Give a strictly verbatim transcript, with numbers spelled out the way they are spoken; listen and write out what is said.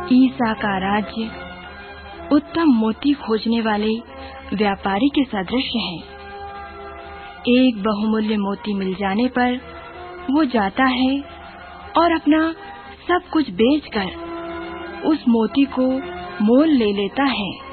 ईसा का राज्य उत्तम मोती खोजने वाले व्यापारी के सदृश है। एक बहुमूल्य मोती मिल जाने पर वो जाता है और अपना सब कुछ बेचकर उस मोती को मोल ले लेता है।